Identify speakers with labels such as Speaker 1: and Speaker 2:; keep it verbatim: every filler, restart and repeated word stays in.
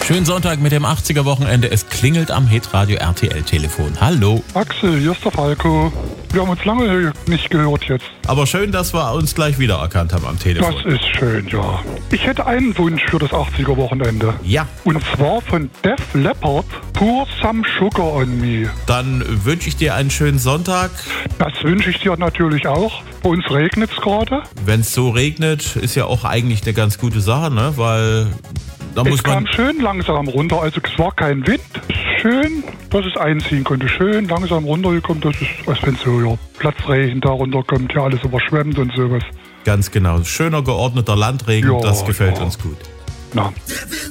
Speaker 1: Schönen Sonntag mit dem achtziger-Wochenende. Es klingelt am Hitradio R T L-Telefon. Hallo.
Speaker 2: Axel, hier ist der Falco. Wir haben uns lange nicht gehört jetzt.
Speaker 1: Aber schön, dass wir uns gleich wieder erkannt haben am Telefon.
Speaker 2: Das ist schön, ja. Ich hätte einen Wunsch für das achtziger-Wochenende.
Speaker 1: Ja.
Speaker 2: Und zwar von Def Leppard, Pour Some Sugar on Me.
Speaker 1: Dann wünsche ich dir einen schönen Sonntag.
Speaker 2: Das wünsche ich dir natürlich auch. Bei uns regnet es gerade.
Speaker 1: Wenn es so regnet, ist ja auch eigentlich eine ganz gute Sache, ne? Weil da
Speaker 2: Es
Speaker 1: muss man...
Speaker 2: kam schön langsam runter, also es war kein Wind. Schön, dass es einziehen konnte. Schön langsam runtergekommen, das ist, als wenn so ja, Platzregen da runterkommt, ja alles überschwemmt und sowas.
Speaker 1: Ganz genau. Schöner, geordneter Landregen,
Speaker 2: Ja,
Speaker 1: das gefällt
Speaker 2: ja.
Speaker 1: uns gut.
Speaker 2: Na.